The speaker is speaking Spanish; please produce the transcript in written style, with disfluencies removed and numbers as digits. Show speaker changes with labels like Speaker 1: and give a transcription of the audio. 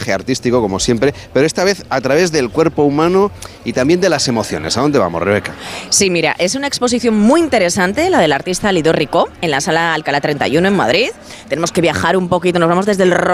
Speaker 1: viaje artístico, como siempre, pero esta vez a través del cuerpo humano y también de las emociones. ¿A dónde vamos, Rebeca?
Speaker 2: Sí, mira, es una exposición muy interesante, la del artista Lidor Ricó, en la Sala Alcalá 31 en Madrid. Tenemos que viajar un poquito, nos vamos desde el